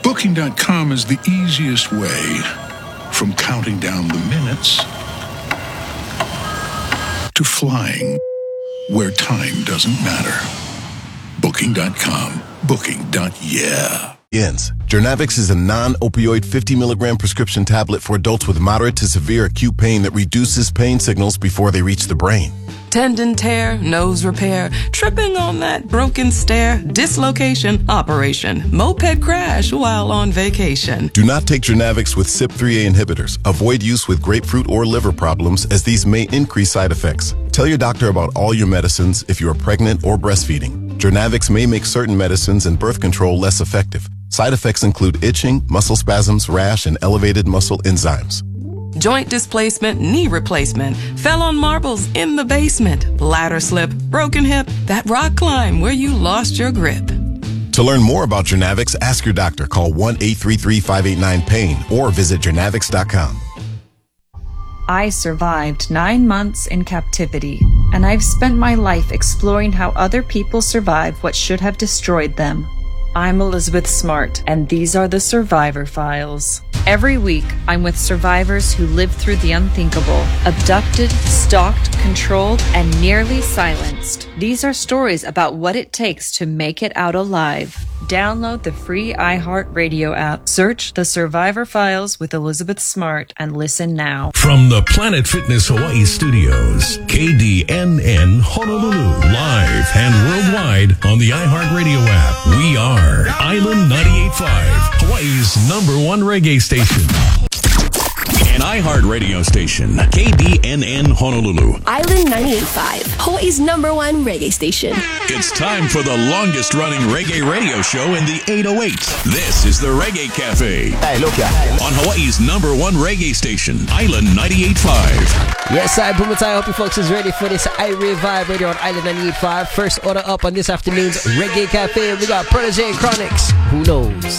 Booking.com is the easiest way from counting down the minutes to flying where time doesn't matter. Booking.com. Booking.yeah. Journavx is a non-opioid 50 milligram prescription tablet for adults with moderate to severe acute pain that reduces pain signals before they reach the brain. Tendon tear, nose repair, tripping on that broken stair, dislocation, operation, moped crash while on vacation. Do not take Journavx with CYP3A inhibitors. Avoid use with grapefruit or liver problems, as these may increase side effects. Tell your doctor about all your medicines if you are pregnant or breastfeeding. Journavx may make certain medicines and birth control less effective. Side effects include itching, muscle spasms, rash, and elevated muscle enzymes. Joint displacement, knee replacement, fell on marbles in the basement, ladder slip, broken hip, that rock climb where you lost your grip. To learn more about Journavx, ask your doctor. Call 1-833-589-PAIN or visit journavx.com. I survived 9 months in captivity, and I've spent my life exploring how other people survive what should have destroyed them. I'm Elizabeth Smart, and these are the Survivor Files. Every week, I'm with survivors who lived through the unthinkable, abducted, stalked, controlled, and nearly silenced. These are stories about what it takes to make it out alive. Download the free iHeartRadio app. Search The Survivor Files with Elizabeth Smart and listen now. From the Planet Fitness Hawaii studios, KDNN Honolulu, live and worldwide on the iHeartRadio app. We are Island 98.5, Hawaii's #1 reggae station. An iHeartRadio station, KDNN Honolulu. Island 98.5, Hawaii's #1 reggae station. It's time for the longest running reggae radio show in the 808. This is the Reggae Cafe. Hey, look here. On Hawaii's #1 reggae station, Island 98.5. Yes, I hope you folks is ready for this iRave Vibe radio on Island 98.5. First order up on this afternoon's Reggae Cafe. We got Protege Chronics. Who knows?